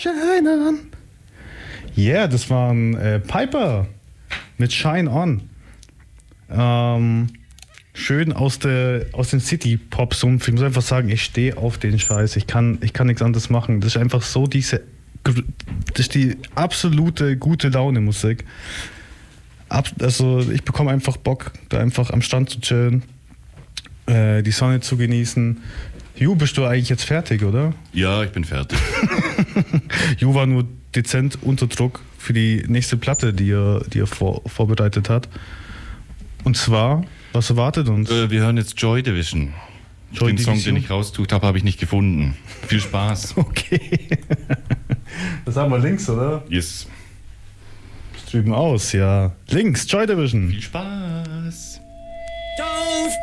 Shine On. Yeah, das war ein Piper mit Shine On. Schön aus dem City-Pop-Sumpf. Ich muss einfach sagen, ich stehe auf den Scheiß. Ich kann nichts anderes machen. Das ist einfach so das ist die absolute gute Laune-Musik. Also ich bekomme einfach Bock, da einfach am Strand zu chillen, die Sonne zu genießen. Ju, bist du eigentlich jetzt fertig, oder? Ja, ich bin fertig. Ju war nur dezent unter Druck für die nächste Platte, die er vorbereitet hat. Und zwar, was erwartet uns? Wir hören jetzt Joy Division. Den Song, den ich rausgesucht habe, habe ich nicht gefunden. Viel Spaß. Okay. Das haben wir links, oder? Yes. Drüben aus, ja. Links, Joy Division. Viel Spaß.